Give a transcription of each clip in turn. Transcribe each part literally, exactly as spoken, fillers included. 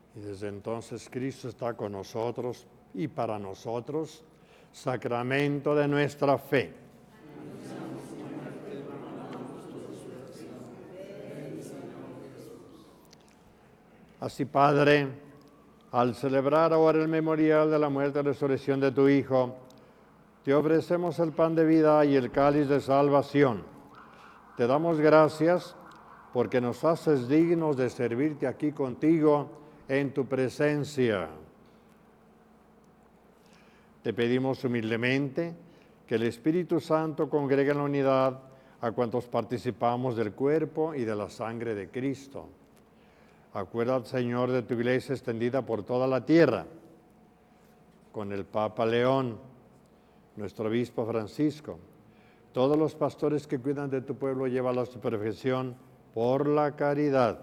Y desde entonces Cristo está con nosotros y para nosotros, sacramento de nuestra fe. Así, Padre, al celebrar ahora el memorial de la muerte y resurrección de tu Hijo, te ofrecemos el pan de vida y el cáliz de salvación. Te damos gracias porque nos haces dignos de servirte aquí contigo en tu presencia. Te pedimos humildemente que el Espíritu Santo congregue en la unidad a cuantos participamos del cuerpo y de la sangre de Cristo. Acuérdate, Señor, de tu iglesia extendida por toda la tierra, con el Papa León, nuestro obispo Francisco, todos los pastores que cuidan de tu pueblo, llévalos a su perfección por la caridad.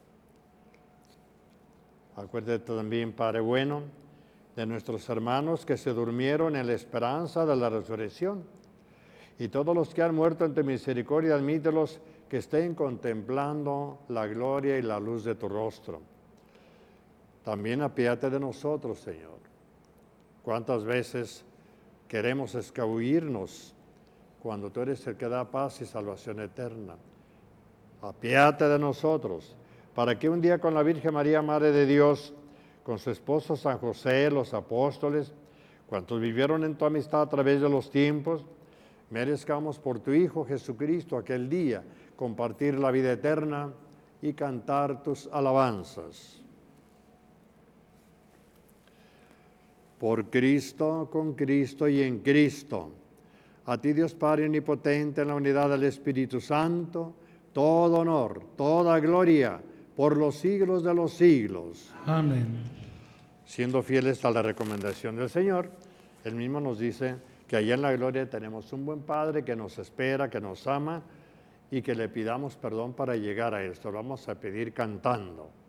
Acuérdate también, Padre bueno, de nuestros hermanos que se durmieron en la esperanza de la resurrección, y todos los que han muerto en tu misericordia, admítelos que estén contemplando la gloria y la luz de tu rostro. También apiádate de nosotros, Señor. ¿Cuántas veces queremos escabullirnos cuando tú eres el que da paz y salvación eterna? Apiádate de nosotros, para que un día con la Virgen María, Madre de Dios, con su esposo San José, los apóstoles, cuantos vivieron en tu amistad a través de los tiempos, merezcamos por tu Hijo Jesucristo aquel día compartir la vida eterna y cantar tus alabanzas. Por Cristo, con Cristo y en Cristo. A ti, Dios Padre omnipotente, en la unidad del Espíritu Santo, todo honor, toda gloria, por los siglos de los siglos. Amén. Siendo fieles a la recomendación del Señor, Él mismo nos dice que allá en la gloria tenemos un buen Padre que nos espera, que nos ama y que le pidamos perdón para llegar a esto. Lo vamos a pedir cantando.